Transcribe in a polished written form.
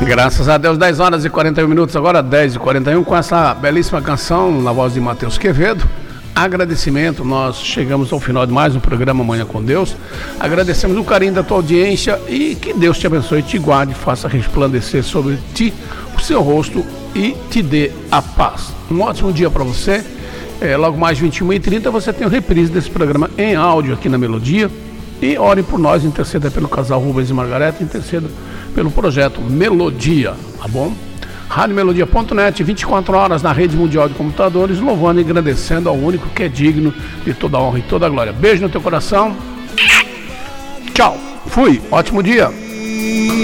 Graças a Deus, 10 horas e 41 minutos, agora 10h41, com essa belíssima canção na voz de Matheus Quevedo. Agradecimento, nós chegamos ao final de mais um programa Manhã com Deus. Agradecemos o carinho da tua audiência e que Deus te abençoe, te guarde, faça resplandecer sobre ti o seu rosto e te dê a paz. Um ótimo dia para você. Logo mais 21h30 você tem o reprise desse programa em áudio aqui na Melodia. E ore por nós, interceda pelo casal Rubens e Margareta, interceda pelo projeto Melodia, tá bom? radiomelodia.net, 24 horas na rede mundial de computadores, louvando e agradecendo ao único que é digno de toda a honra e toda a glória. Beijo no teu coração. Tchau. Fui. Ótimo dia.